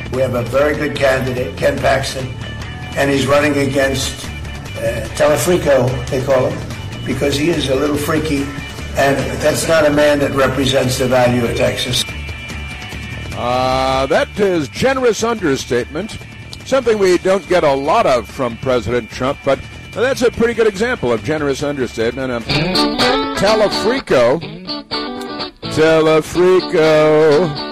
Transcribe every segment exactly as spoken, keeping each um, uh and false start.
We have a very good candidate, Ken Paxton, and he's running against uh, Telefrico, they call him, because he is a little freaky, and that's not a man that represents the value of Texas. Uh, that is generous understatement. Something we don't get a lot of from President Trump, but that's a pretty good example of generous understatement. Um, Telefrico. Telefrico.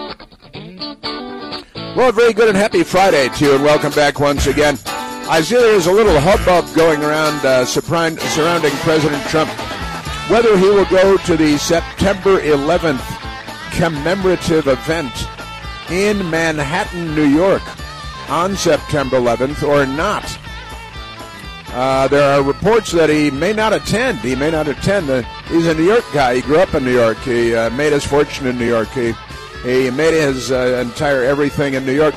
Well, very good and happy Friday to you, and welcome back once again. I see there's a little hubbub going around uh, surrounding President Trump. Whether he will go to the September eleventh commemorative event in Manhattan, New York, on September eleventh or not. Uh, there are reports that he may not attend. He may not attend. Uh, he's a New York guy. He grew up in New York. He uh, made his fortune in New York. He, he made his uh, entire everything in New York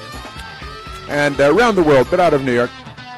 and uh, around the world, but out of New York.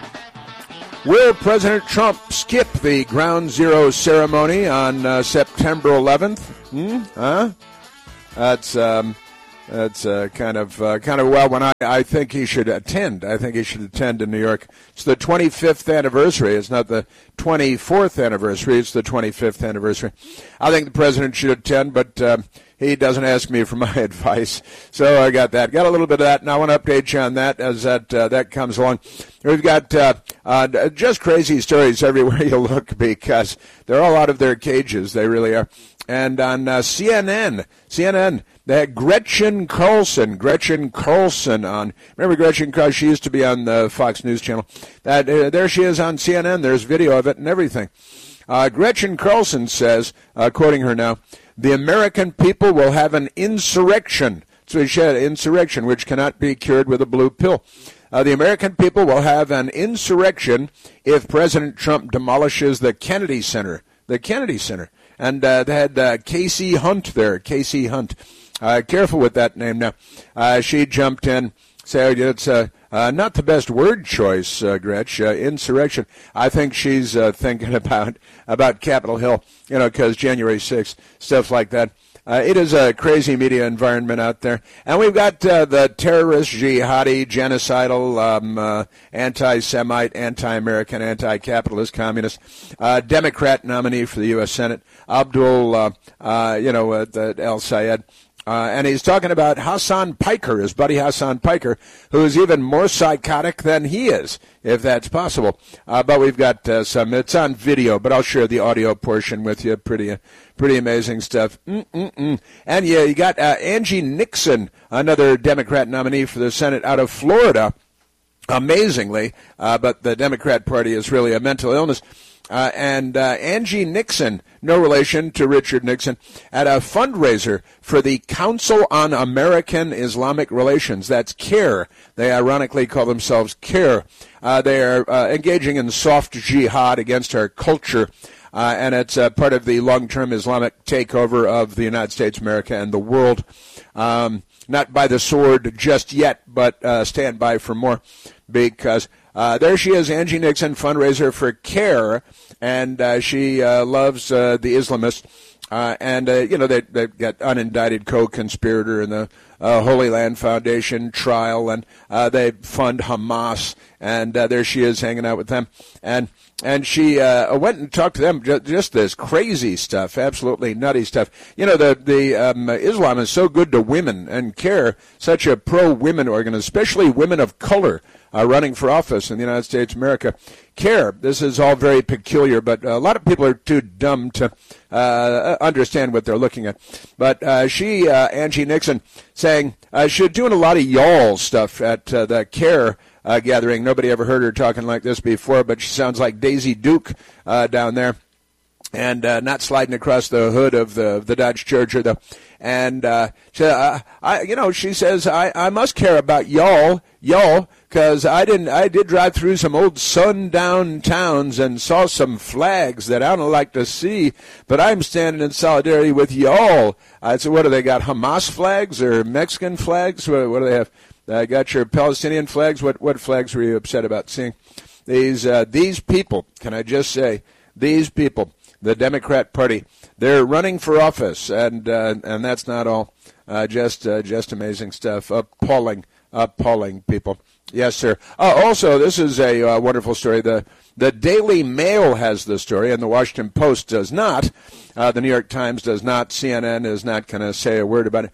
Will President Trump skip the Ground Zero ceremony on uh, September eleventh? Hmm? Huh? That's... Um, That's uh, kind of uh, kind of well. When I, I think he should attend. I think he should attend in New York. It's the twenty-fifth anniversary. It's not the twenty-fourth anniversary. It's the twenty-fifth anniversary. I think the president should attend, but uh, he doesn't ask me for my advice. So I got that. Got a little bit of that, and I want to update you on that as that uh, that comes along. We've got uh, uh, just crazy stories everywhere you look because they're all out of their cages. They really are. And on uh, C N N, C N N. That Gretchen Carlson, Gretchen Carlson on, remember Gretchen Carlson, she used to be on the Fox News Channel. That uh, there she is on C N N, there's video of it and everything. Uh, Gretchen Carlson says, uh, quoting her now, the American people will have an insurrection. So she said, insurrection, which cannot be cured with a blue pill. Uh, the American people will have an insurrection if President Trump demolishes the Kennedy Center. The Kennedy Center. And uh, they had uh, Casey Hunt there, Casey Hunt. Uh, careful with that name now. Uh, she jumped in, said it's uh, uh, not the best word choice, uh, Gretch, uh, insurrection. I think she's uh, thinking about about Capitol Hill, you know, because January sixth, stuff like that. Uh, it is a crazy media environment out there. And we've got uh, the terrorist, jihadi, genocidal, um, uh, anti-Semite, anti-American, anti-capitalist, communist, uh, Democrat nominee for the U S Senate, Abdul, uh, uh, you know, uh, the El-Sayed. Uh, and he's talking about Hassan Piker, his buddy Hassan Piker, who is even more psychotic than he is, if that's possible. Uh, but we've got uh, some, it's on video, but I'll share the audio portion with you. Pretty uh, pretty amazing stuff. Mm-mm-mm. And yeah, you got uh, Angie Nixon, another Democrat nominee for the Senate out of Florida, amazingly, uh, but the Democrat Party is really a mental illness. Uh, and uh, Angie Nixon, no relation to Richard Nixon, at a fundraiser for the Council on American Islamic Relations. That's CARE. They ironically call themselves CARE. Uh, they are uh, engaging in soft jihad against our culture, uh, and it's uh, part of the long-term Islamic takeover of the United States, America, and the world. Um, not by the sword just yet, but uh, stand by for more, because Uh, there she is, Angie Nixon, fundraiser for CARE, and uh, she uh, loves uh, the Islamists. Uh, and, uh, you know, they, they've got unindicted co-conspirator in the uh, Holy Land Foundation trial, and uh, they fund Hamas, and uh, there she is hanging out with them. And and she uh, went and talked to them, just, just this crazy stuff, absolutely nutty stuff. You know, the, the um, Islam is so good to women, and CARE, such a pro-women organization, especially women of color, Uh, running for office in the United States of America. CARE, this is all very peculiar, but a lot of people are too dumb to uh, understand what they're looking at. But uh, she, uh, Angie Nixon, saying uh, she's doing a lot of y'all stuff at uh, the CARE uh, gathering. Nobody ever heard her talking like this before, but she sounds like Daisy Duke uh, down there. And uh, not sliding across the hood of the the Dodge Charger, though. And uh, she, uh, I, you know, she says I, I must care about y'all, y'all, because I didn't. I did drive through some old sundown towns and saw some flags that I don't like to see, but I'm standing in solidarity with y'all. I said, what do they got? Hamas flags or Mexican flags? What, what do they have? I uh, got your Palestinian flags. What what flags were you upset about seeing? These uh, these people. Can I just say these people? The Democrat Party, they're running for office, and uh, and that's not all. Uh, just uh, just amazing stuff. Appalling, appalling people. Yes, sir. Uh, also, this is a uh, wonderful story. The The Daily Mail has the story, and the Washington Post does not. Uh, the New York Times does not. C N N is not going to say a word about it.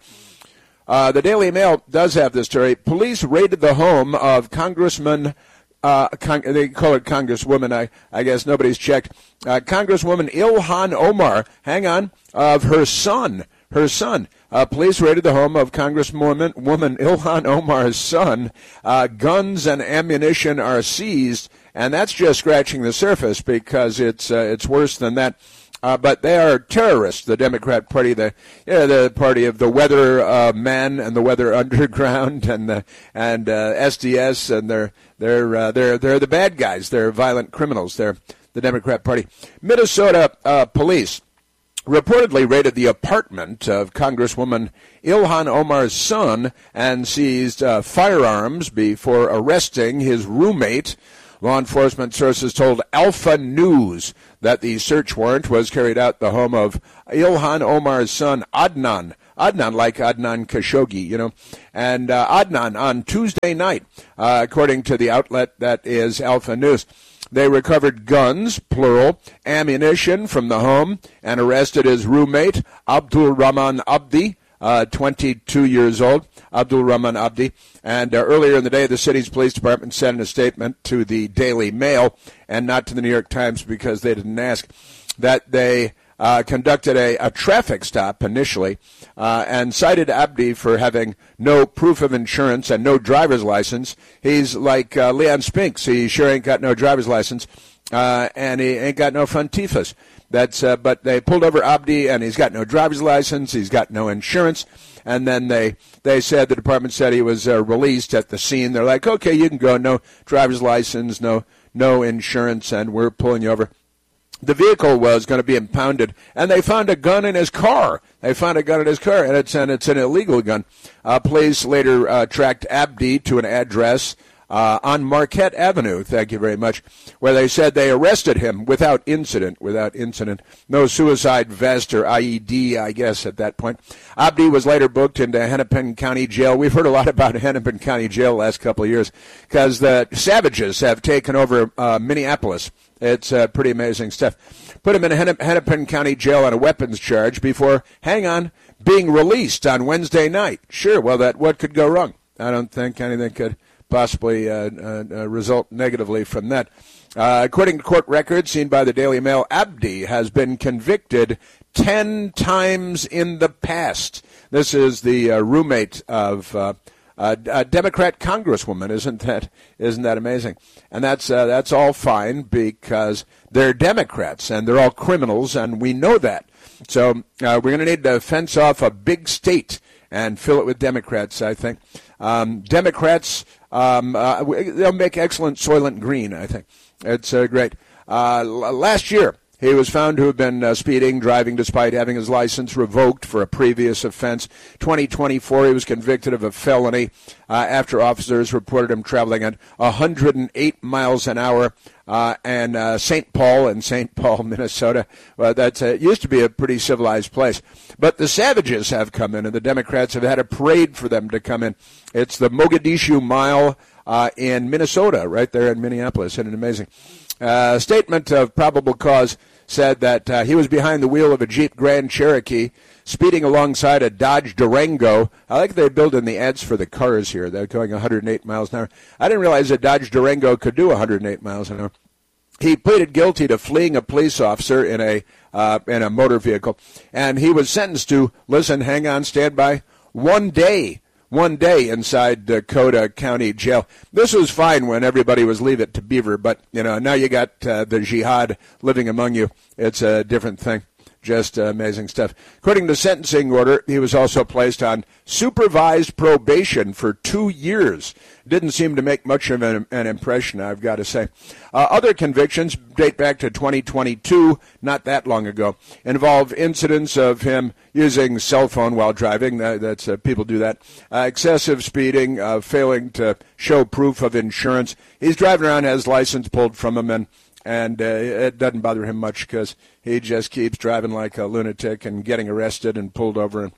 Uh, the Daily Mail does have this story. Police raided the home of Congressman, uh, Con- they call it Congresswoman, I, I guess nobody's checked, uh, Congresswoman Ilhan Omar, hang on, of her son, her son. Uh, police raided the home of Congresswoman woman Ilhan Omar's son. Uh, guns and ammunition are seized, and that's just scratching the surface because it's uh, it's worse than that. Uh, but they are terrorists, the Democrat Party, the yeah, the party of the weather uh, men and the weather underground and the and uh, S D S, and they're they're uh, they're they're the bad guys. They're violent criminals. They're the Democrat Party. Minnesota uh, police reportedly raided the apartment of Congresswoman Ilhan Omar's son and seized uh, firearms before arresting his roommate. Law enforcement sources told Alpha News that the search warrant was carried out at the home of Ilhan Omar's son, Adnan. Adnan, like Adnan Khashoggi, you know. And uh, Adnan on Tuesday night, uh, according to the outlet that is Alpha News. They recovered guns, plural, ammunition from the home, and arrested his roommate, Abdul Rahman Abdi, uh, twenty-two years old, Abdul Rahman Abdi. And uh, earlier in the day, the city's police department sent a statement to the Daily Mail and not to the New York Times because they didn't ask, that they uh, conducted a, a traffic stop initially uh, and cited Abdi for having no proof of insurance and no driver's license. He's like uh, Leon Spinks. He sure ain't got no driver's license, uh, and he ain't got no frontifas. That's uh, but they pulled over Abdi, and he's got no driver's license. He's got no insurance. And then they, they said, the department said he was uh, released at the scene. They're like, okay, you can go. No driver's license, no no insurance, and we're pulling you over. The vehicle was going to be impounded, and they found a gun in his car. They found a gun in his car, and it's an, it's an illegal gun. Uh, police later uh, tracked Abdi to an address uh, on Marquette Avenue, thank you very much, where they said they arrested him without incident, without incident. No suicide vest or I E D, I guess, at that point. Abdi was later booked into Hennepin County Jail. We've heard a lot about Hennepin County Jail the last couple of years because the savages have taken over uh, Minneapolis. It's uh, pretty amazing stuff. Put him in a Hennepin County Jail on a weapons charge before, hang on, being released on Wednesday night. Sure, well, that what could go wrong? I don't think anything could possibly uh, uh, uh, result negatively from that. Uh, according to court records seen by the Daily Mail, Abdi has been convicted ten times in the past. This is the uh, roommate of uh, Uh, a Democrat congresswoman, isn't that isn't that amazing? And that's uh, that's all fine because they're Democrats and they're all criminals, and we know that. So uh, we're going to need to fence off a big state and fill it with Democrats, I think. Um, Democrats, um, uh, they'll make excellent Soylent Green, I think. It's uh, great. Uh, last year, he was found to have been uh, speeding, driving despite having his license revoked for a previous offense. twenty twenty-four, he was convicted of a felony uh, after officers reported him traveling at one hundred eight miles an hour uh, and uh, Saint Paul in Saint Paul, Minnesota. Well, that uh, used to be a pretty civilized place. But the savages have come in, and the Democrats have had a parade for them to come in. It's the Mogadishu Mile uh, in Minnesota, right there in Minneapolis. Isn't it amazing? Uh, statement of probable cause said that uh, he was behind the wheel of a Jeep Grand Cherokee, speeding alongside a Dodge Durango. I like they build in the ads for the cars here. They're going one hundred eight miles an hour. I didn't realize a Dodge Durango could do one hundred eight miles an hour. He pleaded guilty to fleeing a police officer in a uh, in a motor vehicle, and he was sentenced to, listen, hang on, stand by, one day. One day inside Dakota County Jail. This was fine when everybody was leave it to Beaver, but, you know, now you got uh, the jihad living among you. It's a different thing. Just uh, amazing stuff. According to the sentencing order, he was also placed on supervised probation for two years. Didn't seem to make much of an, an impression, I've got to say. Uh, other convictions date back to twenty twenty-two, not that long ago, involve incidents of him using cell phone while driving. That, that's uh, people do that. Uh, excessive speeding, uh, failing to show proof of insurance. He's driving around, has license pulled from him, and And uh, it doesn't bother him much because he just keeps driving like a lunatic and getting arrested and pulled over. And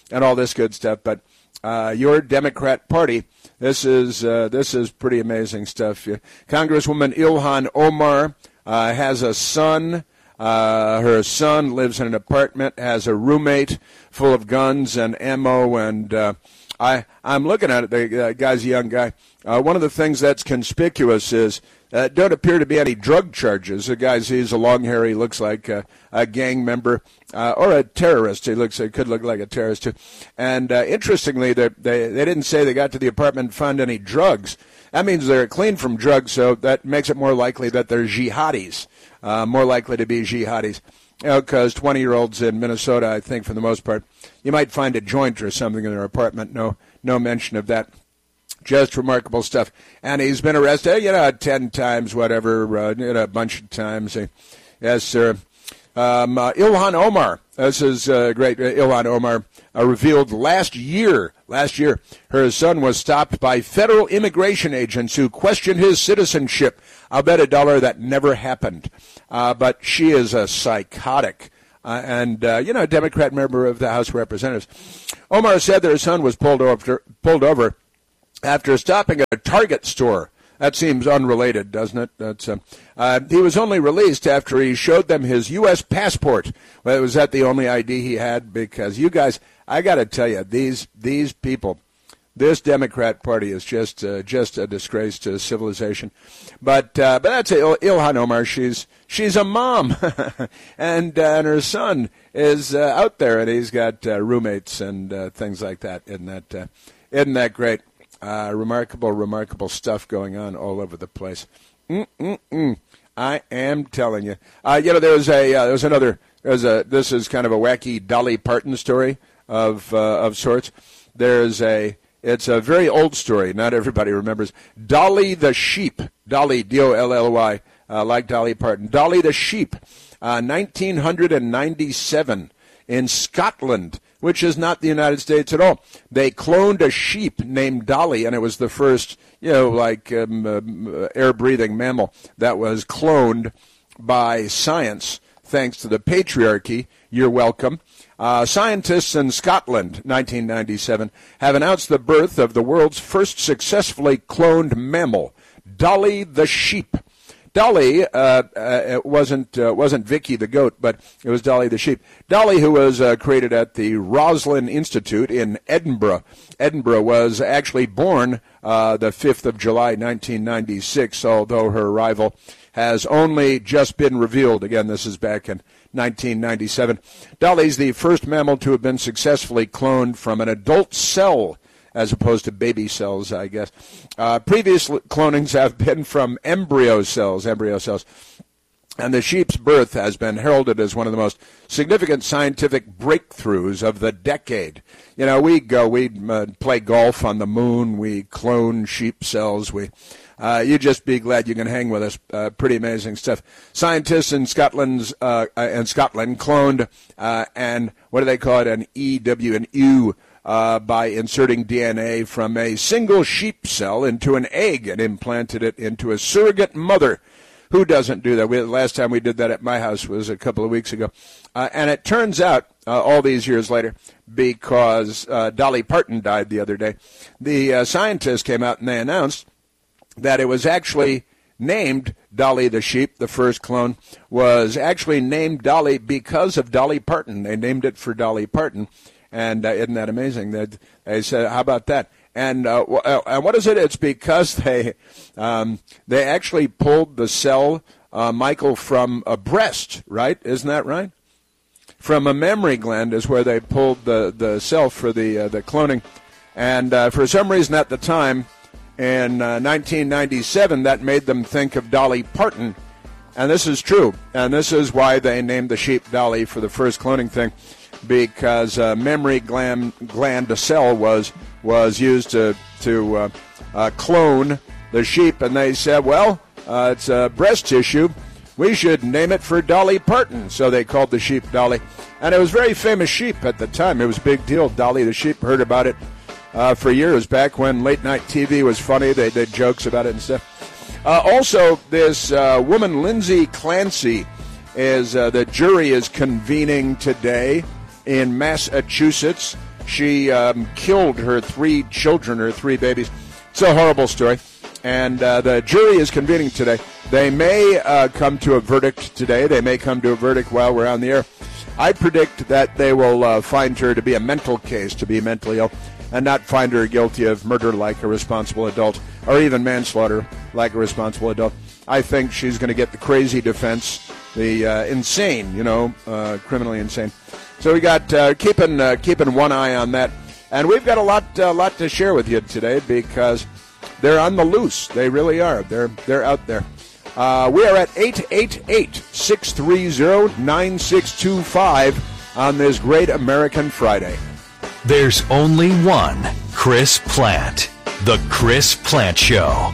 and all this good stuff. But uh, your Democrat Party, this is uh, this is pretty amazing stuff. Congresswoman Ilhan Omar uh, has a son. Uh, her son lives in an apartment, has a roommate full of guns and ammo, and uh, I, I'm looking at it. The uh, guy's a young guy. Uh, one of the things that's conspicuous is uh, don't appear to be any drug charges. The guy sees a long hair. He looks like a, a gang member uh, or a terrorist. He looks he could look like a terrorist too. And uh, interestingly, they, they they didn't say they got to the apartment and found any drugs. That means they're clean from drugs, so that makes it more likely that they're jihadis. Uh, more likely to be jihadis, because you know, twenty-year-olds in Minnesota, I think for the most part, you might find a joint or something in their apartment. No, no mention of that. Just remarkable stuff. And he's been arrested, you know, ten times, whatever, uh, you know, a bunch of times. Yes, sir. Um, uh, Ilhan Omar, this is uh, great. Ilhan Omar uh, revealed last year, last year, her son was stopped by federal immigration agents who questioned his citizenship. I'll bet a dollar that never happened. Uh, but she is a psychotic uh, and, uh, you know, a Democrat member of the House of Representatives. Omar said that her son was pulled over, pulled over after stopping at a Target store. That seems unrelated, doesn't it? That's, uh, uh, he was only released after he showed them his U S passport. Well, was that the only I D he had? Because you guys, I got to tell you, these these people, this Democrat Party is just uh, just a disgrace to civilization. But uh, but that's Il- Ilhan Omar. She's she's a mom, and, uh, and her son is uh, out there, and he's got uh, roommates and uh, things like that. Isn't that uh, isn't that great? Uh, remarkable, remarkable stuff going on all over the place. Mm-mm-mm. I am telling you. Uh, you know, there's a uh, there's another. There's a. This is kind of a wacky Dolly Parton story of uh, of sorts. There's a. It's a very old story. Not everybody remembers. Dolly the sheep. Dolly, D O L L Y, uh, like Dolly Parton. Dolly the sheep. Uh, nineteen ninety-seven in Scotland, which is not the United States at all. They cloned a sheep named Dolly, and it was the first, you know, like um, uh, air-breathing mammal that was cloned by science, thanks to the patriarchy. You're welcome. Uh, scientists in Scotland, nineteen ninety-seven, have announced the birth of the world's first successfully cloned mammal, Dolly the sheep. Dolly, uh, uh, it wasn't uh, wasn't Vicky the goat, but it was Dolly the sheep. Dolly, who was uh, created at the Roslin Institute in Edinburgh. Edinburgh was actually born uh, the fifth of July, nineteen ninety-six, although her arrival has only just been revealed. Again, this is back in nineteen ninety-seven. Dolly's the first mammal to have been successfully cloned from an adult cell, as opposed to baby cells, I guess. Uh, previous clonings have been from embryo cells, embryo cells. And the sheep's birth has been heralded as one of the most significant scientific breakthroughs of the decade. You know, we go, we uh, play golf on the moon, we clone sheep cells, we... Uh, you just be glad you can hang with us. Uh, pretty amazing stuff. Scientists in Scotland's uh, uh, in Scotland cloned uh, and what do they call it? An E W, an U, uh, by inserting D N A from a single sheep cell into an egg and implanted it into a surrogate mother. Who doesn't do that? We, the last time we did that at my house was a couple of weeks ago. Uh, and it turns out, uh, all these years later, because uh, Dolly Parton died the other day, the uh, scientists came out and they announced that it was actually named Dolly the sheep. The first clone was actually named Dolly because of Dolly Parton. They named it for Dolly Parton. And uh, isn't that amazing? They, they said, how about that? And uh, and what is it? It's because they um, they actually pulled the cell, uh, Michael, from a breast, right? Isn't that right? From a mammary gland is where they pulled the, the cell for the, uh, the cloning. And uh, for some reason at the time, in uh, nineteen ninety-seven, that made them think of Dolly Parton. And this is true. And this is why they named the sheep Dolly for the first cloning thing, because uh, mammary gland, gland cell was was used to, to uh, uh, clone the sheep. And they said, well, uh, it's uh, breast tissue. We should name it for Dolly Parton. So they called the sheep Dolly. And it was a very famous sheep at the time. It was a big deal. Dolly the sheep, heard about it Uh, for years, back when late-night T V was funny. They did jokes about it and stuff. Uh, also, this uh, woman, Lindsay Clancy, is uh, the jury is convening today in Massachusetts. She um, killed her three children, her three babies. It's a horrible story. And uh, the jury is convening today. They may uh, come to a verdict today. They may come to a verdict while we're on the air. I predict that they will uh, find her to be a mental case, to be mentally ill, and not find her guilty of murder like a responsible adult, or even manslaughter like a responsible adult. I think she's going to get the crazy defense, the uh, insane, you know, uh, criminally insane. So we got uh, keeping uh, keeping one eye on that, and we've got a lot uh, lot to share with you today because they're on the loose. They really are. They're they're out there. Uh, we are at eight eight eight, six three zero, nine six two five on this great American Friday. There's only one Chris Plante, The Chris Plante Show.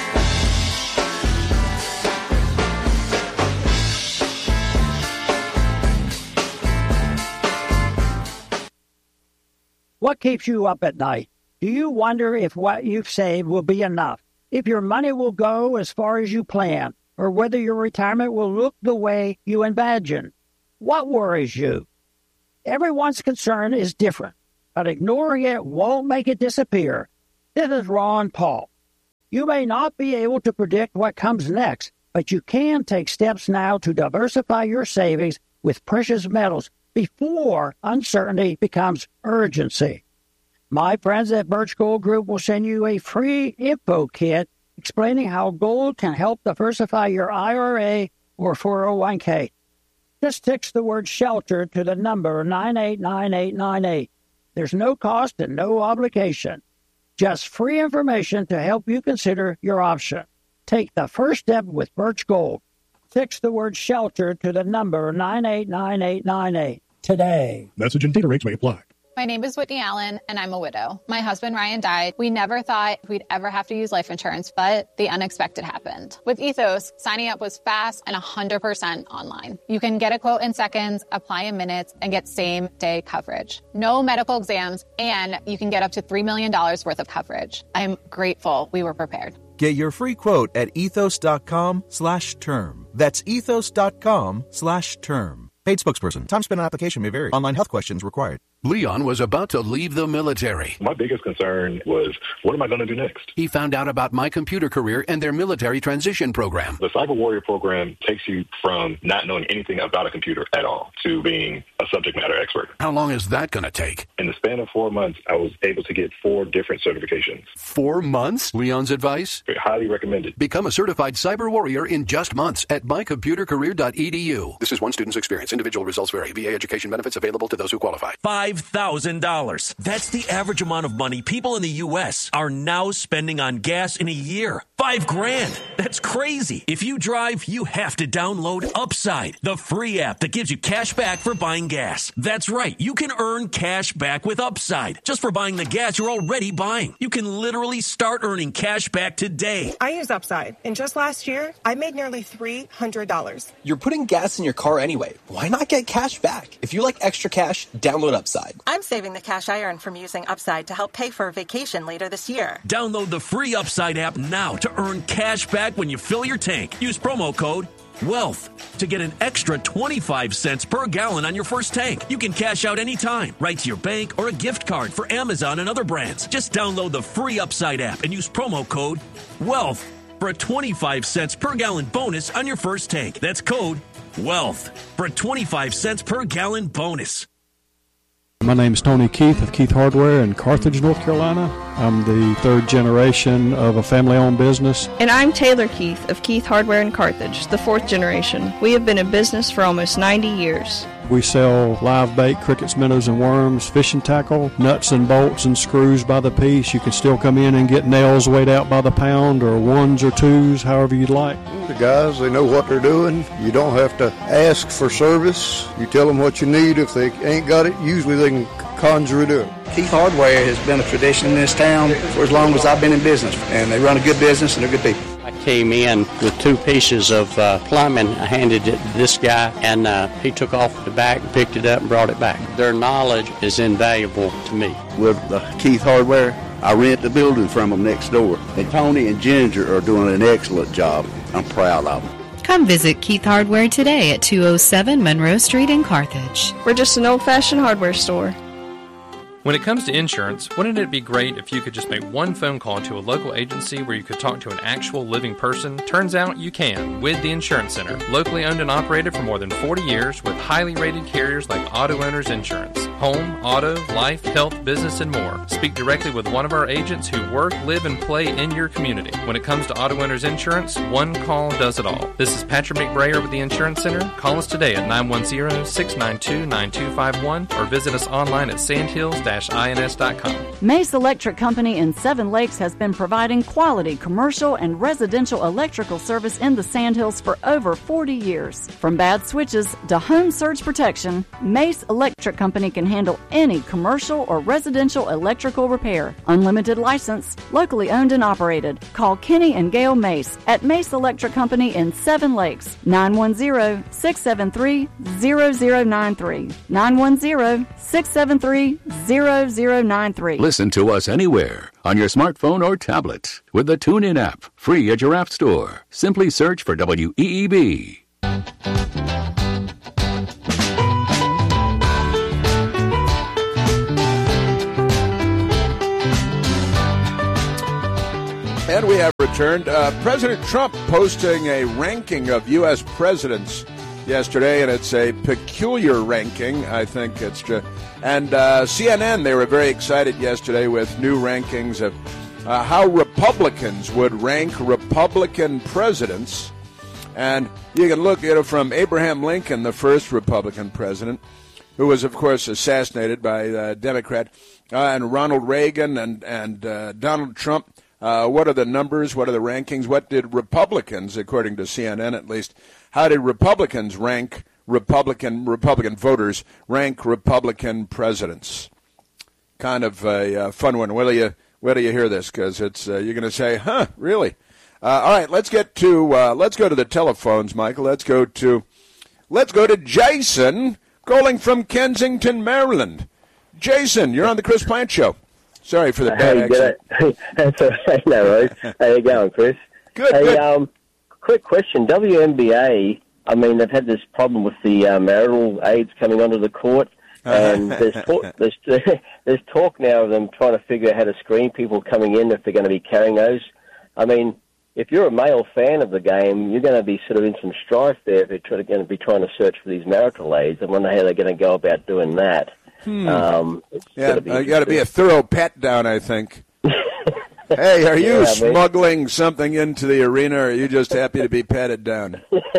What keeps you up at night? Do you wonder if what you've saved will be enough? If your money will go as far as you plan? Or whether your retirement will look the way you imagine? What worries you? Everyone's concern is different, but ignoring it won't make it disappear. This is Ron Paul. You may not be able to predict what comes next, but you can take steps now to diversify your savings with precious metals before uncertainty becomes urgency. My friends at Birch Gold Group will send you a free info kit explaining how gold can help diversify your I R A or four oh one k. Just text the word SHELTER to the number nine eight nine eight nine eight. There's no cost and no obligation. Just free information to help you consider your option. Take the first step with Birch Gold. Text the word SHELTER to the number nine eight nine eight nine eight today. Message and data rates may apply. My name is Whitney Allen, and I'm a widow. My husband, Ryan, died. We never thought we'd ever have to use life insurance, but the unexpected happened. With Ethos, signing up was fast and one hundred percent online. You can get a quote in seconds, apply in minutes, and get same-day coverage. No medical exams, and you can get up to three million dollars worth of coverage. I'm grateful we were prepared. Get your free quote at ethos.com slash term. That's ethos.com slash term. Paid spokesperson. Time spent on application may vary. Online health questions required. Leon was about to leave the military. My biggest concern was, what am I going to do next? He found out about My Computer Career and their military transition program. The Cyber Warrior program takes you from not knowing anything about a computer at all to being a subject matter expert. How long is that going to take? In the span of four months, I was able to get four different certifications. Four months? Leon's advice? Highly recommended. Become a certified cyber warrior in just months at my computer career dot e d u. This is one student's experience. Individual results vary. V A education benefits available to those who qualify. five thousand dollars. That's the average amount of money people in the U S are now spending on gas in a year. Five grand. That's crazy. If you drive, you have to download Upside, the free app that gives you cash back for buying gas. That's right. You can earn cash back with Upside just for buying the gas you're already buying. You can literally start earning cash back today. I use Upside, and just last year, I made nearly three hundred dollars. You're putting gas in your car anyway. Why not get cash back? If you like extra cash, download Upside. I'm saving the cash I earn from using Upside to help pay for a vacation later this year. Download the free Upside app now to earn cash back when you fill your tank. Use promo code WEALTH to get an extra twenty-five cents per gallon on your first tank. You can cash out anytime, right to your bank or a gift card for Amazon and other brands. Just download the free Upside app and use promo code WEALTH for a twenty-five cents per gallon bonus on your first tank. That's code WEALTH for a twenty-five cents per gallon bonus. My name is Tony Keith of Keith Hardware in Carthage, North Carolina. I'm the third generation of a family-owned business. And I'm Taylor Keith of Keith Hardware in Carthage, the fourth generation. We have been in business for almost ninety years. We sell live bait, crickets, minnows, and worms, fishing tackle, nuts and bolts and screws by the piece. You can still come in and get nails weighed out by the pound or ones or twos, however you'd like. The guys, they know what they're doing. You don't have to ask for service. You tell them what you need. If they ain't got it, usually they can conjure it up. Keith Hardware has been a tradition in this town for as long as I've been in business, and they run a good business and they're good people. I came in with two pieces of uh, plumbing. I handed it to this guy, and uh, he took off the back, picked it up, and brought it back. Their knowledge is invaluable to me. With uh, Keith Hardware, I rent the building from them next door. And Tony and Ginger are doing an excellent job. I'm proud of them. Come visit Keith Hardware today at two oh seven Monroe Street in Carthage. We're just an old-fashioned hardware store. When it comes to insurance, wouldn't it be great if you could just make one phone call to a local agency where you could talk to an actual living person? Turns out you can with the Insurance Center. Locally owned and operated for more than forty years with highly rated carriers like Auto Owners Insurance. Home, auto, life, health, business, and more. Speak directly with one of our agents who work, live, and play in your community. When it comes to Auto Owners Insurance, one call does it all. This is Patrick McBrayer with the Insurance Center. Call us today at nine one zero, six nine two, nine two five one or visit us online at sandhills dash ins dot com. Mace Electric Company in Seven Lakes has been providing quality commercial and residential electrical service in the Sandhills for over forty years. From bad switches to home surge protection, Mace Electric Company can handle any commercial or residential electrical repair. Unlimited license, locally owned and operated. Call Kenny and Gail Mace at Mace Electric Company in Seven Lakes, nine one zero, six seven three, zero zero nine three, nine one zero, six seven three, zero zero nine three. Listen to us anywhere on your smartphone or tablet with the TuneIn app, free at your app store. Simply search for W E E B. And we have returned. Uh, President Trump posting a ranking of U S presidents yesterday, and it's a peculiar ranking. I think it's just, and uh, C N N, they were very excited yesterday with new rankings of uh, how Republicans would rank Republican presidents. And you can look, you know, from Abraham Lincoln, the first Republican president, who was, of course, assassinated by a Democrat, uh, and Ronald Reagan and, and uh, Donald Trump. Uh, what are the numbers? What are the rankings? What did Republicans, according to C N N at least, how did Republicans rank Republican Republican voters rank Republican presidents? Kind of a uh, fun one. Wait till you wait till you hear this, because it's uh, you're going to say, "Huh, really?" Uh, all right, let's get to uh, let's go to the telephones, Michael. Let's go to let's go to Jason calling from Kensington, Maryland. Jason, you're on the Chris Plant Show. Sorry for the bad accent. That's all right. No worries. How you going, Chris? Good, hey, good. Um, quick question. W N B A, I mean, they've had this problem with the uh, marital aids coming onto the court, and there's, talk, there's, there's talk now of them trying to figure out how to screen people coming in if they're going to be carrying those. I mean, if you're a male fan of the game, you're going to be sort of in some strife there if you're trying to, going to be trying to search for these marital aids. I wonder how they're going to go about doing that. Hmm. Um, yeah, you got to be a thorough pat down, I think. Hey, are you yeah, smuggling something into the arena, or are you just happy to be patted down?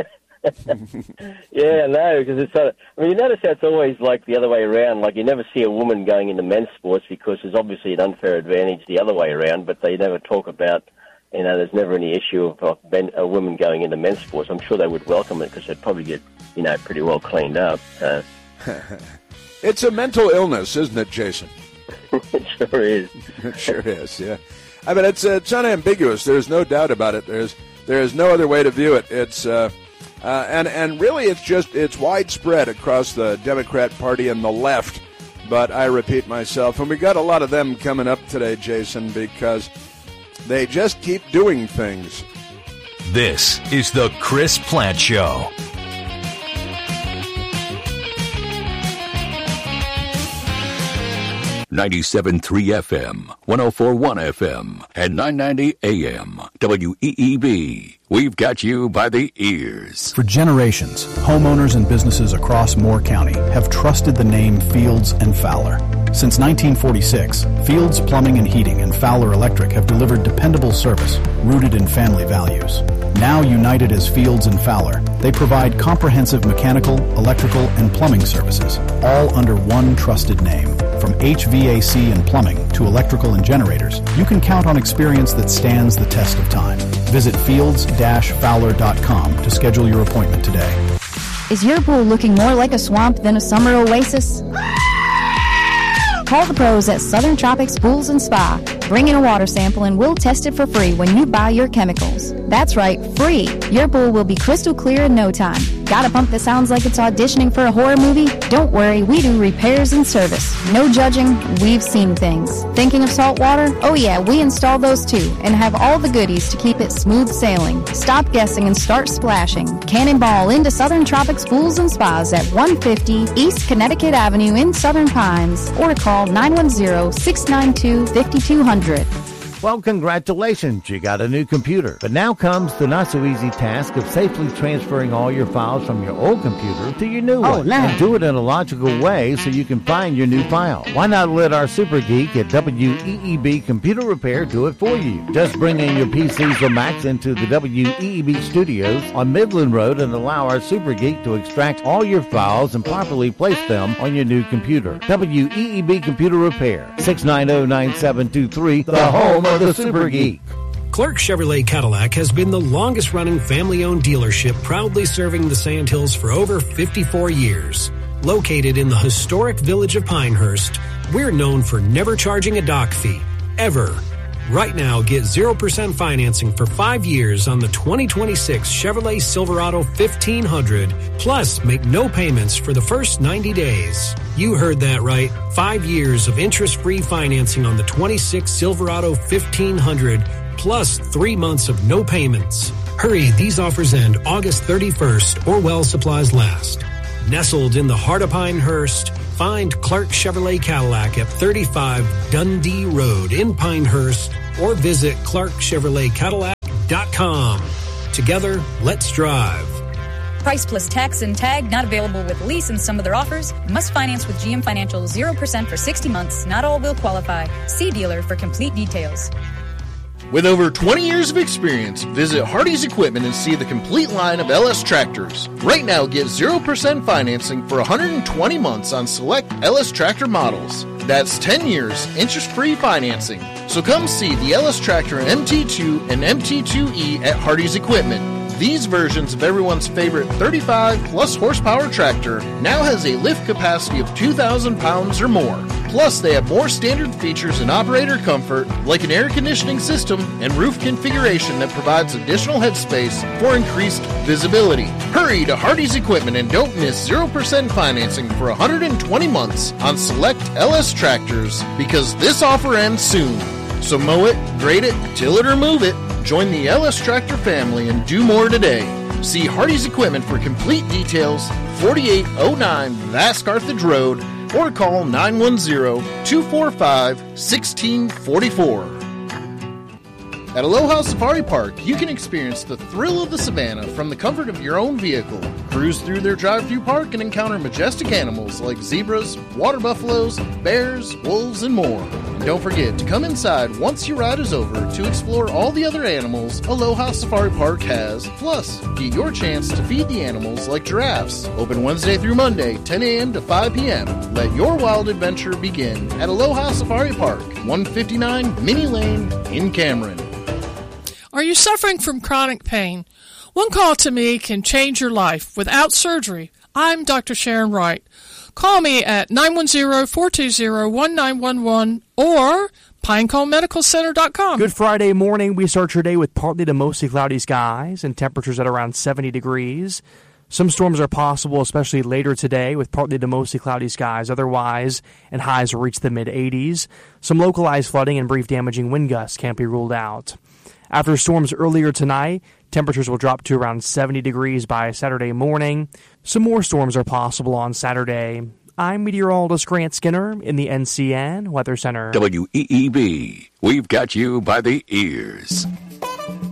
Yeah, no, because it's sort of, I mean, you notice how it's always like the other way around. Like, you never see a woman going into men's sports because there's obviously an unfair advantage the other way around, but they never talk about, you know, there's never any issue of, of men, a woman going into men's sports. I'm sure they would welcome it because they'd probably get, you know, pretty well cleaned up. Uh, It's a mental illness, isn't it, Jason? It sure is. It sure is, yeah. I mean, it's uh, it's unambiguous. There's no doubt about it. There's there is no other way to view it. It's uh, uh, and and really, it's just it's widespread across the Democrat Party and the left. But I repeat myself, and we got a lot of them coming up today, Jason, because they just keep doing things. This is the Chris Plant Show. ninety-seven point three F M, one oh four point one F M, and nine ninety A M. W E E B. We've got you by the ears. For generations, homeowners and businesses across Moore County have trusted the name Fields and Fowler. Since nineteen forty-six, Fields Plumbing and Heating and Fowler Electric have delivered dependable service rooted in family values. Now united as Fields and Fowler, they provide comprehensive mechanical, electrical, and plumbing services, all under one trusted name. From H V A C and plumbing to electrical and generators, you can count on experience that stands the test of time. Visit fields dash fowler dot com to schedule your appointment today. Is your pool looking more like a swamp than a summer oasis? Call the pros at Southern Tropics Pools and Spa. Bring in a water sample and we'll test it for free when you buy your chemicals. That's right, free. Your pool will be crystal clear in no time. Got a pump that sounds like it's auditioning for a horror movie? Don't worry, we do repairs and service. No judging, we've seen things. Thinking of salt water? Oh yeah, we install those too, and have all the goodies to keep it smooth sailing. Stop guessing and start splashing. Cannonball into Southern Tropics Pools and Spas at one fifty East Connecticut Avenue in Southern Pines, or call nine one zero, six nine two, five two zero zero. Well, congratulations, you got a new computer. But now comes the not-so-easy task of safely transferring all your files from your old computer to your new oh, one. No. And do it in a logical way so you can find your new file. Why not let our super geek at W E E B Computer Repair do it for you? Just bring in your P Cs or Macs into the W E E B studios on Midland Road and allow our super geek to extract all your files and properly place them on your new computer. W E E B Computer Repair, six nine zero, nine seven two three, the home of the Super Geek. Clark Chevrolet Cadillac has been the longest-running family-owned dealership, proudly serving the Sandhills for over fifty-four years. Located in the historic village of Pinehurst, we're known for never charging a dock fee, ever. Right now, get zero percent financing for five years on the twenty twenty-six Chevrolet Silverado fifteen hundred, plus make no payments for the first ninety days. You heard that right. Five years of interest-free financing on the twenty-six Silverado fifteen hundred, plus three months of no payments. Hurry, these offers end August thirty-first or while supplies last. Nestled in the heart of Pinehurst, find Clark Chevrolet Cadillac at thirty-five Dundee Road in Pinehurst or visit clark chevrolet cadillac dot com. Together, let's drive. Price plus tax and tag not available with lease and some other offers. Must finance with G M Financial zero percent for sixty months. Not all will qualify. See dealer for complete details. With over twenty years of experience, visit Hardy's Equipment and see the complete line of L S tractors. Right now, get zero percent financing for one hundred twenty months on select L S tractor models. That's ten years, interest-free financing. So come see the L S Tractor M T two and M T two E at Hardy's Equipment. These versions of everyone's favorite thirty-five plus horsepower tractor now has a lift capacity of two thousand pounds or more. Plus, they have more standard features and operator comfort, like an air conditioning system and roof configuration that provides additional headspace for increased visibility. Hurry to Hardy's Equipment and don't miss zero percent financing for one hundred twenty months on select L S tractors, because this offer ends soon. So mow it, grade it, till it or move it. Join the L S Tractor family and do more today. See Hardy's Equipment for complete details, forty-eight oh nine Vask Carthage Road, or call nine one zero, two four five, one six four four. At Aloha Safari Park, you can experience the thrill of the savannah from the comfort of your own vehicle. Cruise through their drive-through park and encounter majestic animals like zebras, water buffaloes, bears, wolves, and more. And don't forget to come inside once your ride is over to explore all the other animals Aloha Safari Park has. Plus, get your chance to feed the animals like giraffes. Open Wednesday through Monday, ten a.m. to five p.m. Let your wild adventure begin at Aloha Safari Park, one fifty-nine Minnie Lane in Cameron. Are you suffering from chronic pain? One call to me can change your life without surgery. I'm Doctor Sharon Wright. Call me at nine one zero, four two zero, one nine one one or pinecone medical center dot com. Good Friday morning. We start your day with partly to mostly cloudy skies and temperatures at around seventy degrees. Some storms are possible, especially later today, with partly to mostly cloudy skies otherwise, and highs will reach the mid-eighties. Some localized flooding and brief damaging wind gusts can't be ruled out. After storms earlier tonight, temperatures will drop to around seventy degrees by Saturday morning. Some more storms are possible on Saturday. I'm meteorologist Grant Skinner in the N C N Weather Center. W E E B, we've got you by the ears.